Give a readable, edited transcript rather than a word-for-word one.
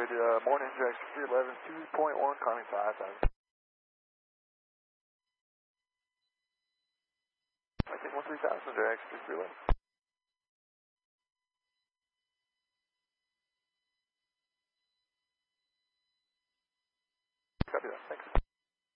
good. Morning, Jackson 311, 2.1, climbing 5,000. I think 13,000, Jackson 311. Copy that, thanks.